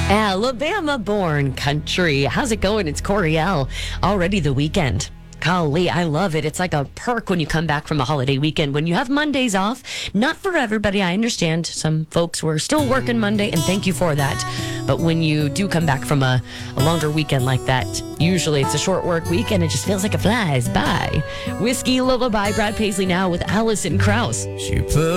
Alabama-born country. How's it going? It's Coriel. Already the weekend. Golly, I love it. It's like a perk when you come back from a holiday weekend. When you have Mondays off, not for everybody, I understand. Some folks were still working Monday, and thank you for that. But when you do come back from a longer weekend like that, usually it's a short work week, and it just feels like it flies by. Whiskey Lullaby, Brad Paisley now with Alison Krauss. She put